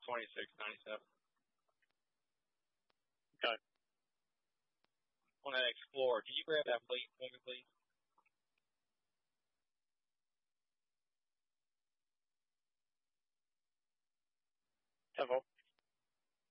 2697. Okay. On that Explorer, can you grab that fleet for me, please? Tempo.